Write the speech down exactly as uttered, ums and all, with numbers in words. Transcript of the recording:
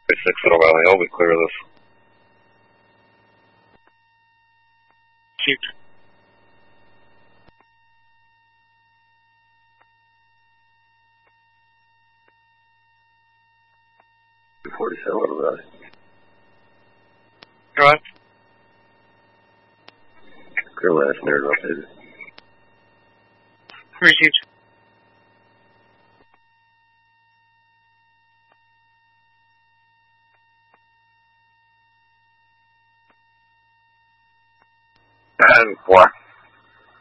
six Little Valley, I'll be clear of this. Shoot. two forty-seven Little Valley. Go ahead. Clear last near rotated. Received. And four.